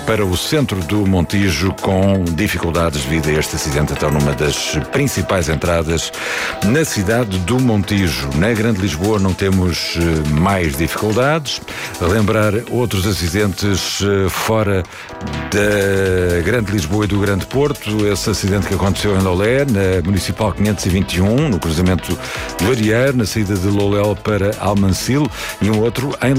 para o centro do Montijo com dificuldades devido a este acidente, então numa das principais entradas na cidade do Montijo. Na Grande Lisboa não temos mais dificuldades. Lembrar outros acidentes fora da Grande Lisboa e do Grande Porto. Esse acidente que aconteceu em Lolé, na Municipal 521, no cruzamento do Arieiro, na saída de Lolé para Almancil, e um outro em